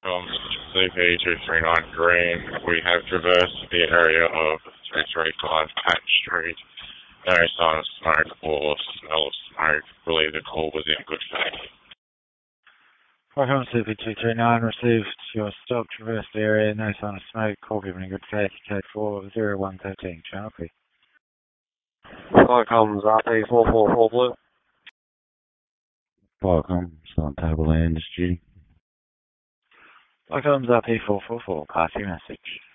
Welcome, CP239 Green. We have traversed the area of 335 Patch Street. No sign of smoke or smell of smoke. Believe the call was in good faith. Welcome CP239, received your stop, traversed the area, no sign of smoke, call given in good faith, code 40113, channel P. Welcome, RP444 Blue. Welcome, Southern Table Industry. Welcome, RP444, party message.